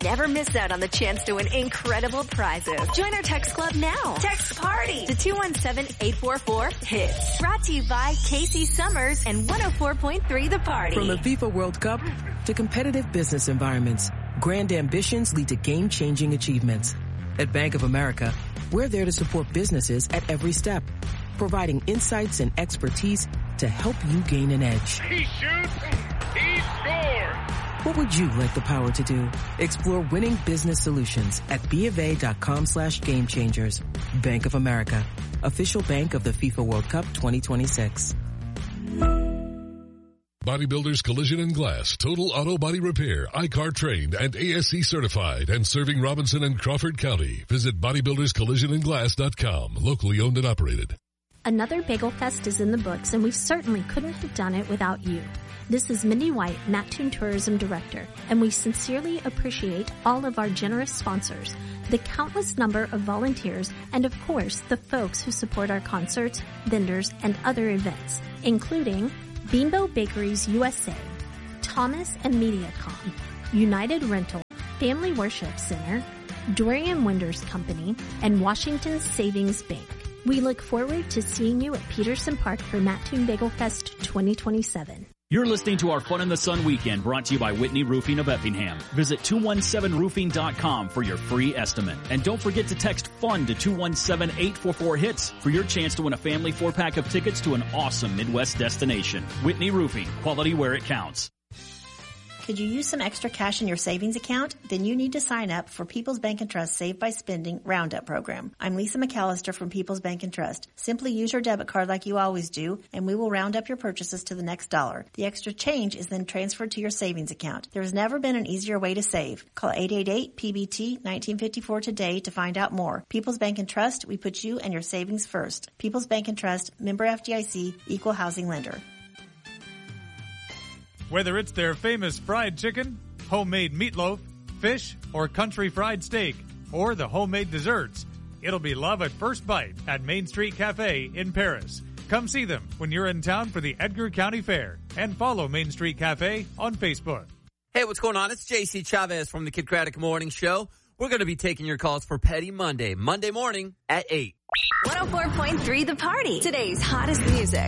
Never miss out on the chance to win incredible prizes. Join our text club now. Text PARTY to 217-844-HITS. Brought to you by Casey Summers and 104.3 The Party. From the FIFA World Cup to competitive business environments, grand ambitions lead to game-changing achievements. At Bank of America, we're there to support businesses at every step, providing insights and expertise to help you gain an edge. He shoots, he scores! What would you like the power to do? Explore winning business solutions at BofA.com/gamechangers. Bank of America, official bank of the FIFA World Cup 2026. Bodybuilders Collision and Glass, total auto body repair, I-CAR trained and ASC certified, and serving Robinson and Crawford County. Visit bodybuilderscollisionandglass.com, locally owned and operated. Another Bagel Fest is in the books, and we certainly couldn't have done it without you. This is Mindy White, Mattoon Tourism Director, and we sincerely appreciate all of our generous sponsors, the countless number of volunteers, and of course, the folks who support our concerts, vendors, and other events, including Beanbo Bakeries USA, Thomas and MediaCom, United Rental, Family Worship Center, Dorian Winders Company, and Washington Savings Bank. We look forward to seeing you at Peterson Park for Mattoon Bagel Fest 2027. You're listening to our Fun in the Sun weekend, brought to you by Whitney Roofing of Effingham. Visit 217roofing.com for your free estimate. And don't forget to text FUN to 217-844-HITS for your chance to win a family 4-pack of tickets to an awesome Midwest destination. Whitney Roofing, quality where it counts. Could you use some extra cash in your savings account? Then you need to sign up for People's Bank and Trust Save by Spending Roundup program. I'm Lisa McAllister from People's Bank and Trust. Simply use your debit card like you always do, and we will round up your purchases to the next dollar. The extra change is then transferred to your savings account. There has never been an easier way to save. Call 888-PBT-1954 today to find out more. People's Bank and Trust, we put you and your savings first. People's Bank and Trust, member FDIC, equal housing lender. Whether it's their famous fried chicken, homemade meatloaf, fish, or country fried steak, or the homemade desserts, it'll be love at first bite at Main Street Cafe in Paris. Come see them when you're in town for the Edgar County Fair, and follow Main Street Cafe on Facebook. Hey, what's going on? It's JC Chavez from the Kid Craddock Morning Show. We're going to be taking your calls for Petty Monday, Monday morning at 8. 104.3 The Party. Today's hottest music.